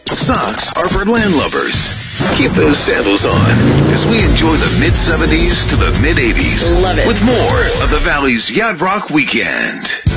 Socks are for landlubbers. Keep those sandals on as we enjoy the mid-70s to the mid-80s. Love it. With more of the Valley's Yacht Rock Weekend.